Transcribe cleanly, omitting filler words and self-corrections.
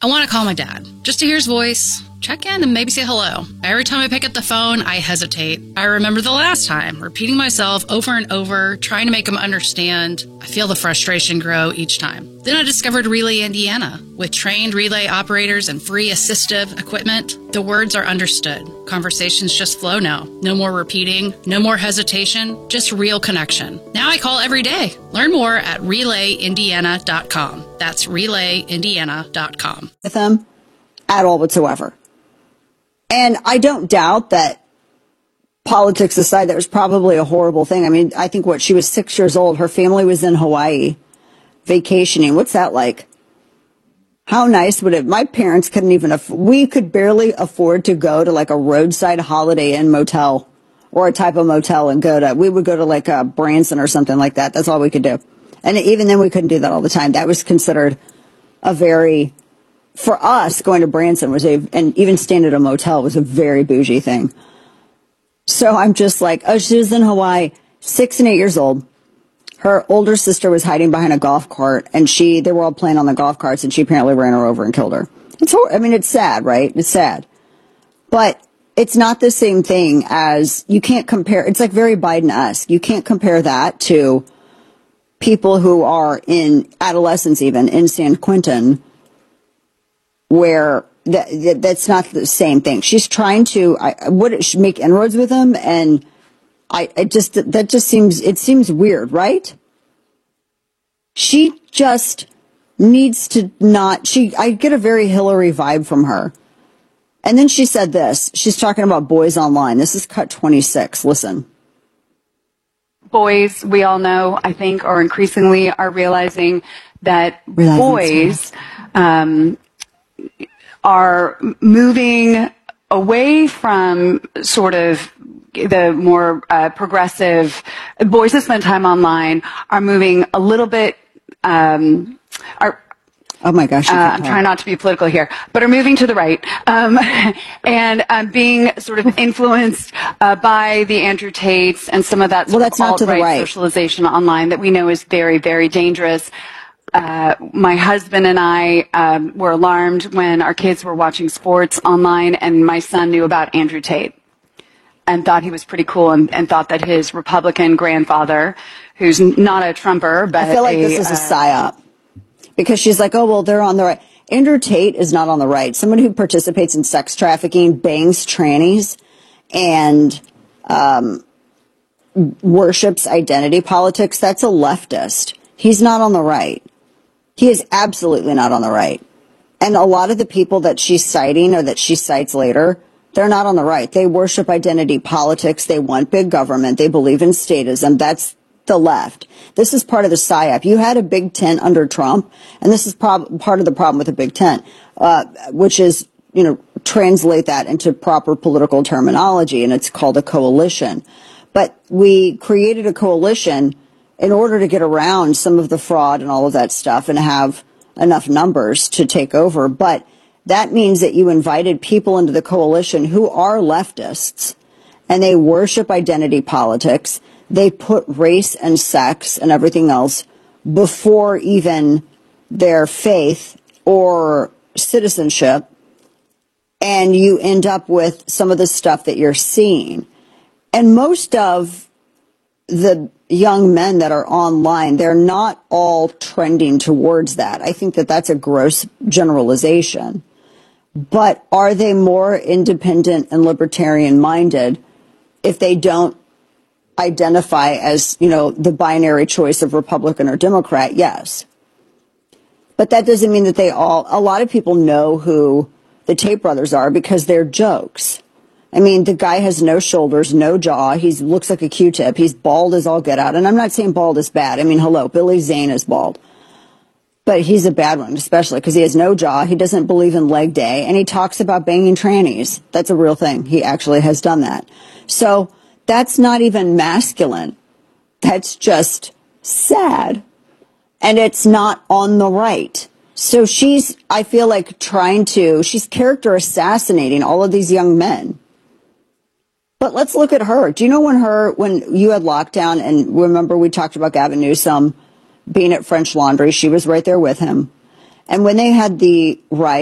I want to call my dad just to hear his voice, check in, and maybe say hello. Every time I pick up the phone, I hesitate. I remember the last time, repeating myself over and over, trying to make him understand. I feel the frustration grow each time. Then I discovered Relay Indiana. With trained relay operators and free assistive equipment, the words are understood. Conversations just flow now. No more repeating, no more hesitation, just real connection. Now I call every day. Learn more at relayindiana.com. That's relayindiana.com. With them at all whatsoever. And I don't doubt that, politics aside, that was probably a horrible thing. I mean, I think she was 6 years old. Her family was in Hawaii vacationing. What's that like? How nice would it? My parents couldn't even, we could barely afford to go to like a roadside Holiday Inn motel or a type of motel and we would go to like a Branson or something like that. That's all we could do. And even then we couldn't do that all the time. That was considered for us, going to Branson and even staying at a motel was a very bougie thing. So I'm just like, oh, she was in Hawaii, 6 and 8 years old. Her older sister was hiding behind a golf cart, and they were all playing on the golf carts, and she apparently ran her over and killed her. It's sad, right? It's sad. But it's not the same thing as, you can't compare, it's like very Biden-esque. You can't compare that to people who are in adolescence, even in San Quentin, where that's not the same thing. She's trying to make inroads with him, and it seems weird, right? She just needs to I get a very Hillary vibe from her. And then she said this. She's talking about boys online. This is cut 26. Listen. Boys, we all know, I think, are increasingly realizing that boys are moving away from sort of the more progressive boys that spend time online, are moving a little bit oh my gosh! I'm trying not to be political here, but are moving to the right, and being sort of influenced by the Andrew Tates and some of that sort that's of not to the right socialization online that we know is very, very dangerous. My husband and I were alarmed when our kids were watching sports online, and my son knew about Andrew Tate and thought he was pretty cool, and thought that his Republican grandfather, who's not a Trumper, but I feel like this is a psyop. Because she's like, oh, well, they're on the right. Andrew Tate is not on the right. Someone who participates in sex trafficking, bangs trannies, and worships identity politics, that's a leftist. He's not on the right. He is absolutely not on the right. And a lot of the people that she's citing, or that she cites later, they're not on the right. They worship identity politics. They want big government. They believe in statism. That's the left. This is part of the psyop. You had a big tent under Trump, and this is part of the problem with the big tent, which is, translate that into proper political terminology, and it's called a coalition. But we created a coalition in order to get around some of the fraud and all of that stuff and have enough numbers to take over. But that means that you invited people into the coalition who are leftists, and they worship identity politics. They put race and sex and everything else before even their faith or citizenship. And you end up with some of the stuff that you're seeing. And most of the young men that are online, they're not all trending towards that. I think that that's a gross generalization. But are they more independent and libertarian minded if they don't identify as, the binary choice of Republican or Democrat? Yes. But that doesn't mean that a lot of people know who the Tate brothers are because they're jokes. I mean, the guy has no shoulders, no jaw. He looks like a Q-tip. He's bald as all get out. And I'm not saying bald is bad. I mean, hello, Billy Zane is bald. But he's a bad one, especially because he has no jaw. He doesn't believe in leg day. And he talks about banging trannies. That's a real thing. He actually has done that. So that's not even masculine. That's just sad. And it's not on the right. So I feel like she's character assassinating all of these young men. But let's look at her. Do you know when you had lockdown, and remember we talked about Gavin Newsom being at French Laundry, she was right there with him. And when they had the riot